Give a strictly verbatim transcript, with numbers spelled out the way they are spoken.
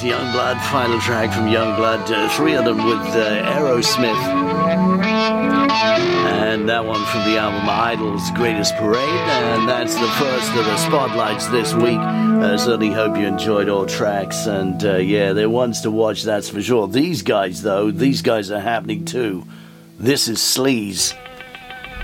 Youngblood, final track from Youngblood, uh, three of them with uh, Aerosmith, and that one from the album Idol's Greatest Parade, and that's the first of the spotlights this week. I uh, certainly hope you enjoyed all tracks, and uh, yeah, they're ones to watch, that's for sure. These guys, though, these guys are happening too. This is Sleaze.